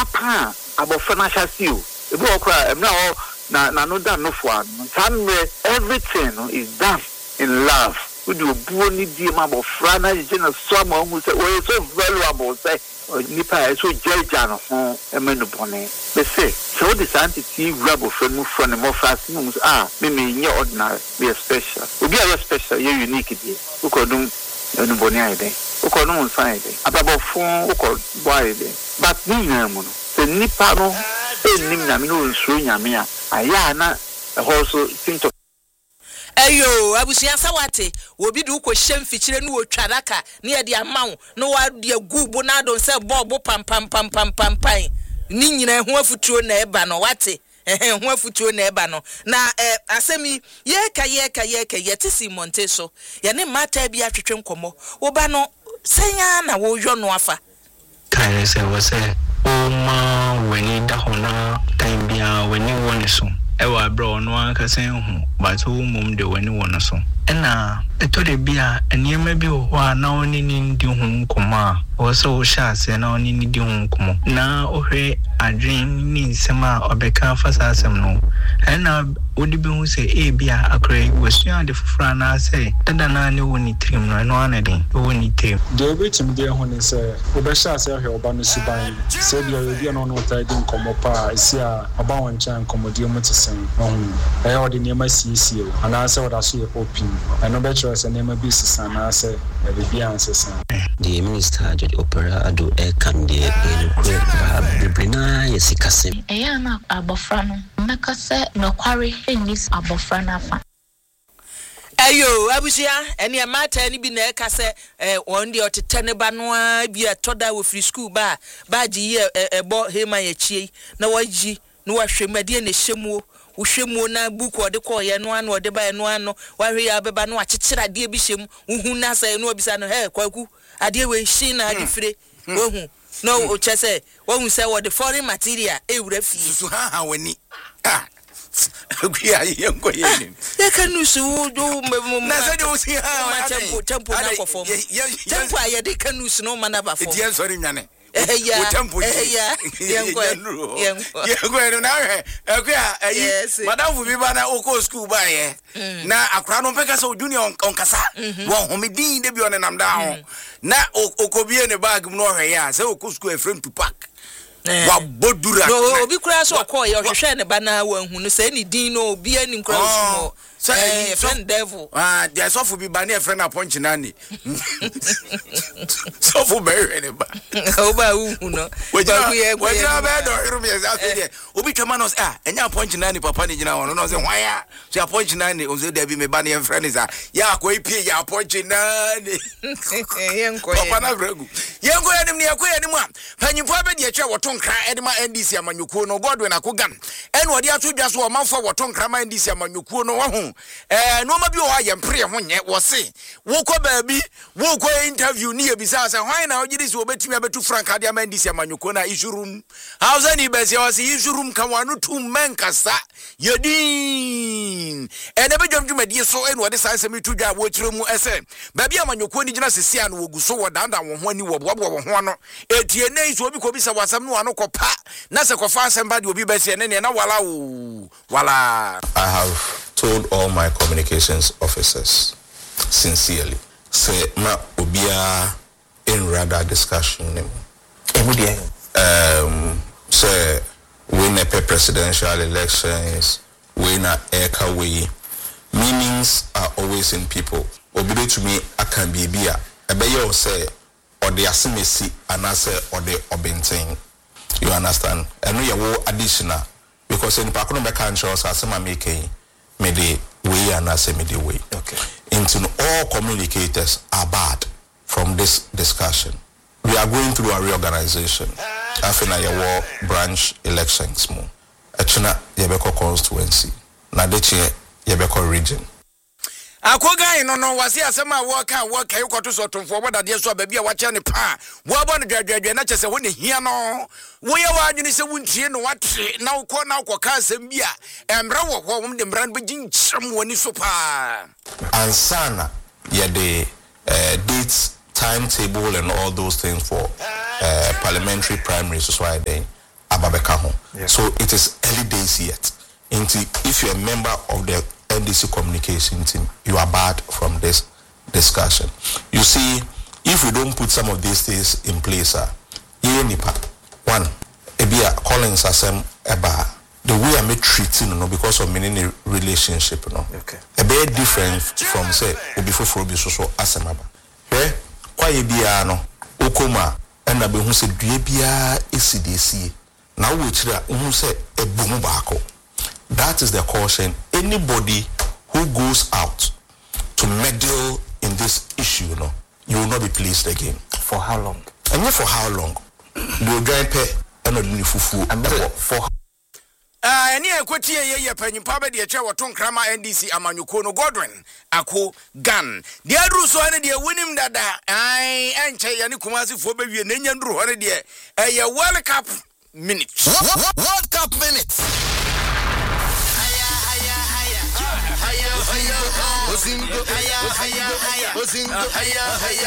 pa abofra na chasio ebi okra emna o na no dan no for everything is done in love. Would you born the mabo frana general summer who say well so valuable say nipa so jejano emenu bone they say so this entity rebel from the more fast me nye ordinary be special we be special you unique dey ukodum enu bone ide ukodum nsan ide ababo fun ukod boy ide but ni nyamu no the nipa no enim na me no nsu nyame a aya na also think of Eyo abusia sawate obi du ko hyem fikyire no wotwadaka ne ye de amawo no wa de gubu na don se bobo pam ni nyina ho afutuo na eba no wate ho afutuo na eba no na asemi ye ka yetisi monte so ye ne mata bi atwetwe nkomo wo ba no senya na wo hwo no afa kai se wo se o ma weni da hona time bia weni woni so ewa bro no anka sen hu but wo mum de weni woni so na etode bia eniema bi ho a na oni ni ndi hu nkoma o so sha se na oni ni ndi hu nkomo na ohwe adwen ni nsema obeka fasa asem no na odi bi hu se e bia akre wasua de fufra na se dada na ne woni trim no anade woni trim de betim de ho ni se obesha se hwe oba no suban se bia obi no no ta di nkomo pa isi a oba won chan nkomodi mu tesen odi ne ma sisi o ana se oda so ye opin ano betro se ne ma bi sisa na se be ansesa the minister George Opera ado kan de kure ba brina yesikase eya na abofra no mekase no kware enis abofra na fa Ayo abusia ene mata ni bi na ekase won de otete ne ba no a bi atoda wo free school ba ji ye ebo hema ye chie na waji no wahwe made ne hyemu uhwemu na buku ode ko ye no ano ode ba ye no ano wahwe ya beba no akyekira de bi hyem uhu na sai no obisa no kwaku ade we hyi na ade fire wohu no o chese wohu say wo the foreign material ewura fi so ha wani Akuya yenko yeni. Ya kanusu do na say do si ha tempo na ko form. Tempo aye de kanusu no mana ba form. Etian sorry nyane. Ya. Tempo. Yenko na akuya ayi madam fu bi ba na oko school ba ye. Na akra no peka so junior on kasa. Wo homedin de bi on nam da ho. Na okobie ne bag mu no hwe ya say oko school e friend to pack. Wa bodura no obi kura so call ye hwehwe ne ba na wanhu no say ni din no obi ani kura so say friend devil there so for bi ba na friend appoint nani so for be ne ba o ba hu no we ja be do iru me za say obi twama no enya appoint nani papa ni gina wono no say hwan so appoint nani o say there be me ba na friend is ya ko ipie ya appoint nani yenko papa na bregu yenko ya nim ne yakọ ya nim a panyimfo abedi a twa woto nkra edema NDC amanyukuo no Godwin akogan eno ode ato dwa so o manfo woto nkra ma NDC amanyukuo no wahu no ma bi o aye mpre ho nye wo se wo ko baabi wo ko interview ni ebisa say hwan na ogidi so obetimi abetu frank ade ama NDC amanyukuo na ishurum hausa ni bese o se ishurum kan wanu tu menkasa yedin ene be dwomdwumadi so eno ode sai semi tu dwa wo kire mu ese baabi amanyukuo ni gina sesia no woguso wo danda wo ho ani wo bobo wo ho no etie nei so obi ko bi sa wasam no ano ko pa na se ko fa asem de obi be se ne na wala I have told all my communications officers sincerely say ma obia in rather discussion say we na presidential elections we na eka we meanings are always in people obi to me akan bibia ebeye o say or the asimesi anase or the obinting. You understand? And we are additional because in Pakuno Bekanchos asema making me the way and I say me the way. Okay. Into all communicators are bad from this discussion. We are going through a reorganization. After your branch elections more. Achina Yebeko constituency. Nadeche Yebeko region. Akoga no wasi asema work yukoto so tonfo boda de so ba bia wa che ne pa wo abo no dwadwadwa na chese wo ne hia no wo ye wa adwene se wuntie no watre na ukọ na ukoka asem bia emre wo de mran be gincham woni so pa ansana ye the dates timetable and all those things for parliamentary primaries so why they ababeka ho. So it is early days yet. If you're a member of the NDC communication team, you are barred from this discussion. You see, if we don't put some of these things in place, one, Ebia Collins Asem Eba, the way I treating, because of many relationship, okay. A bit different from say before so Asemaba. Okay? Kwa Ebia no Okoma and Nabe who said Debia ECDC. Now we who say a boom bako. That is the caution. Anybody who goes out to meddle in this issue, you will not be pleased again. For how long? And not for how long? You will join pay and not fufu. And for any equity ye penny papa de chair waton krama NDC amanyuko no Godwin ako gan. The adru so ane de winim dada ai enche yani kumasi fo bewie na nyandru hore de World Cup minutes. World Cup minutes. Haya